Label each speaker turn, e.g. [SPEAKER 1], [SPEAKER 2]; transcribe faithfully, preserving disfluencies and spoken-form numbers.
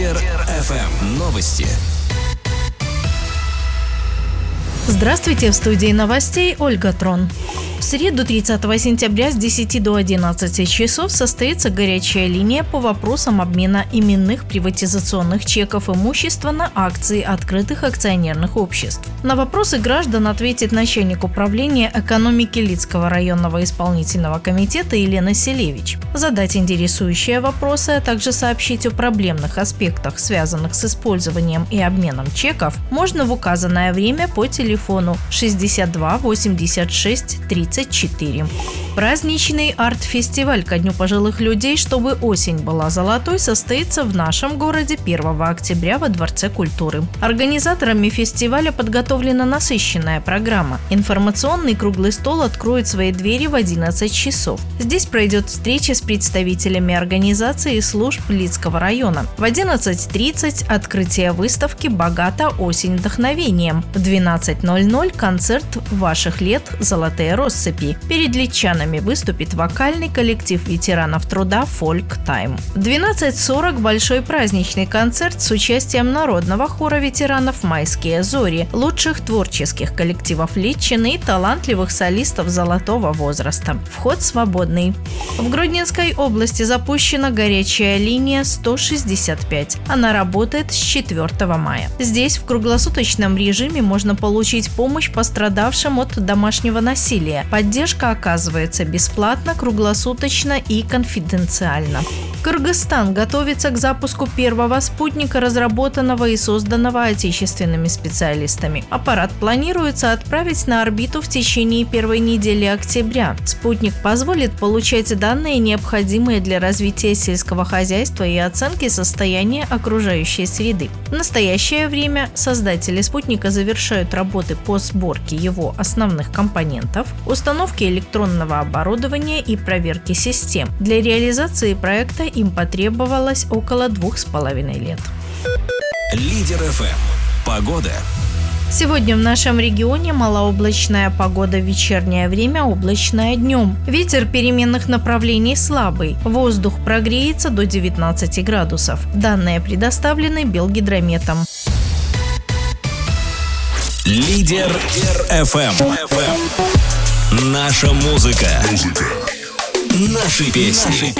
[SPEAKER 1] Лидер эф эм. Новости.
[SPEAKER 2] Здравствуйте, в студии новостей Ольга Трон. В среду тридцатого сентября с десяти до одиннадцати часов состоится горячая линия по вопросам обмена именных приватизационных чеков имущества на акции открытых акционерных обществ. На вопросы граждан ответит начальник управления экономики Лидского районного исполнительного комитета Елена Селевич. Задать интересующие вопросы, а также сообщить о проблемных аспектах, связанных с использованием и обменом чеков, можно в указанное время по телефону шестьдесят два восемьдесят шесть тридцать четыре. Праздничный арт-фестиваль ко Дню пожилых людей «Чтобы осень была золотой» состоится в нашем городе первого октября во Дворце культуры. Организаторами фестиваля подготовлена насыщенная программа. Информационный круглый стол откроет свои двери в одиннадцать часов. Здесь пройдет встреча с представителями организаций и служб Лидского района. В одиннадцать тридцать открытие выставки «Богата осень вдохновением». В двенадцать ноль ноль концерт «Ваших лет. Золотые россыпи». Перед лидчанами выступит вокальный коллектив ветеранов труда «Фольк Тайм». В двенадцать сорок большой праздничный концерт с участием народного хора ветеранов «Майские зори», лучших творческих коллективов Лидчины и талантливых солистов золотого возраста. Вход свободный. В Гродненской области запущена горячая линия сто шестьдесят пять. Она работает с четвёртого мая. Здесь в круглосуточном режиме можно получить помощь пострадавшим от домашнего насилия. Поддержка оказывается бесплатно, круглосуточно и конфиденциально. Кыргызстан готовится к запуску первого спутника, разработанного и созданного отечественными специалистами. Аппарат планируется отправить на орбиту в течение первой недели октября. Спутник позволит получать данные, необходимые для развития сельского хозяйства и оценки состояния окружающей среды. В настоящее время создатели спутника завершают работы по сборке его основных компонентов, установке электронного оборудования и проверке систем. Для реализации проекта им потребовалось около двух с половиной лет.
[SPEAKER 1] Лидер эф эм. Погода.
[SPEAKER 2] Сегодня в нашем регионе малооблачная погода, в вечернее время облачная днем. Ветер переменных направлений слабый. Воздух прогреется до девятнадцати градусов. Данные предоставлены Белгидрометом.
[SPEAKER 1] Лидер эф эм. Наша музыка. Наши песни.